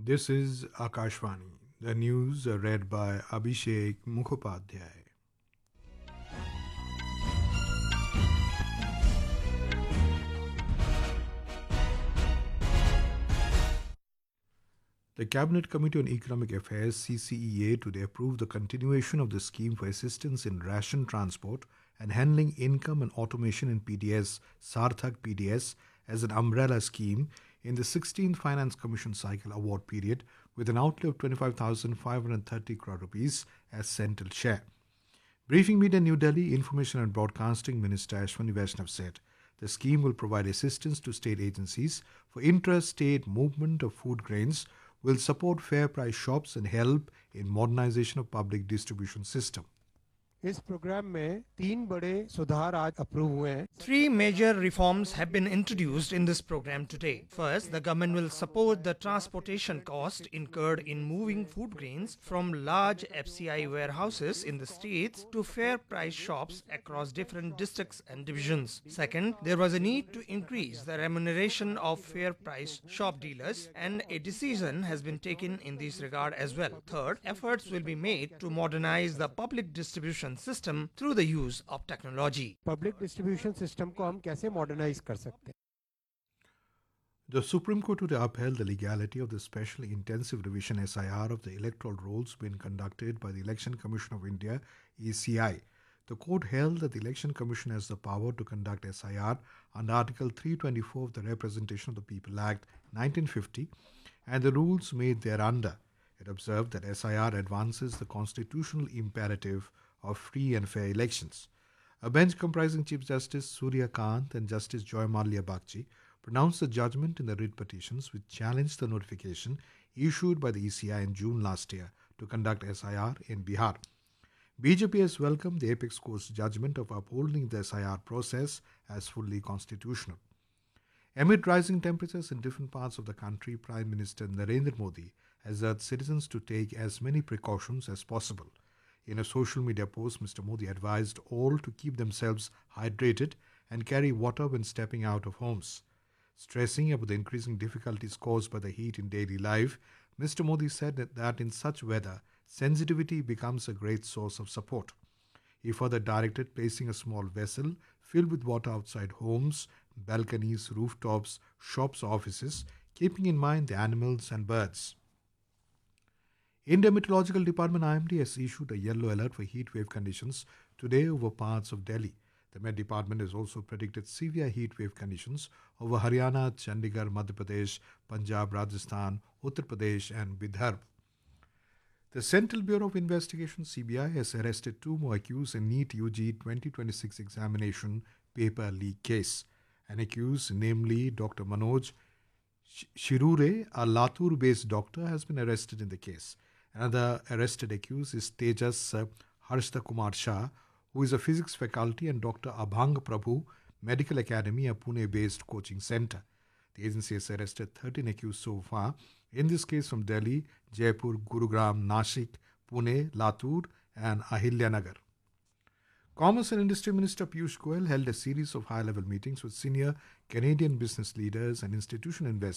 This is Akashvani. The news are read by Abhishek Mukhopadhyay. The Cabinet Committee on Economic Affairs CCEA today approved the continuation of the scheme for assistance in ration transport and handling income and automation in PDS Sarthak PDS as an umbrella scheme in the 16th Finance Commission cycle award period with an outlay of 25,530 crore rupees as central share. Briefing Media New Delhi, Information and Broadcasting Minister Ashwani Vaishnav said the scheme will provide assistance to state agencies for intra-state movement of food grains, will support fair price shops and help in modernization of public distribution system. इस programme में 3 बड़े सुधार आज approve हुए हैं। Three major reforms have been introduced in this program today. First, the government will support the transportation cost incurred in moving food grains from large FCI warehouses in the states to fair price shops across different districts and divisions. Second, there was a need to increase the remuneration of fair price shop dealers, and a decision has been taken in this regard as well. Third, efforts will be made to modernize the public distribution system through the use of technology. Public distribution system को हम कैसे modernise कर सकते हैं? The Supreme Court today upheld the legality of the Special Intensive Revision SIR of the electoral rolls being conducted by the Election Commission of India (ECI). The court held that the Election Commission has the power to conduct SIR under Article 324 of the Representation of the People Act 1950 and the rules made thereunder. It observed that SIR advances the constitutional imperative of free and fair elections. A bench comprising Chief Justice Surya Kant and Justice Joy Malia Bagchi pronounced the judgment in the writ petitions which challenged the notification issued by the ECI in June last year to conduct SIR in Bihar. BJP has welcomed the Apex Court's judgment of upholding the SIR process as fully constitutional. Amid rising temperatures in different parts of the country, Prime Minister Narendra Modi has urged citizens to take as many precautions as possible. In a social media post, Mr. Modi advised all to keep themselves hydrated and carry water when stepping out of homes. Stressing about the increasing difficulties caused by the heat in daily life, Mr. Modi said that in such weather, sensitivity becomes a great source of support. He further directed placing a small vessel filled with water outside homes, balconies, rooftops, shops, offices, keeping in mind the animals and birds. India Meteorological Department IMD has issued a yellow alert for heat wave conditions today over parts of Delhi. The Met Department has also predicted severe heat wave conditions over Haryana, Chandigarh, Madhya Pradesh, Punjab, Rajasthan, Uttar Pradesh and Vidarbha. The Central Bureau of Investigation (CBI) has arrested 2 more accused in NEET UG 2026 examination paper leak case. An accused, namely Dr. Manoj Shirure, a Latur-based doctor, has been arrested in the case. Another arrested accused is Tejas Harshda Kumar Shah, who is a physics faculty, and Dr. Abhang Prabhu, Medical Academy, a Pune-based coaching center. The agency has arrested 13 accused so far in this case from Delhi, Jaipur, Gurugram, Nashik, Pune, Latur and Ahilyanagar. Commerce and Industry Minister Piyush Goyal held a series of high-level meetings with senior Canadian business leaders and institutional investors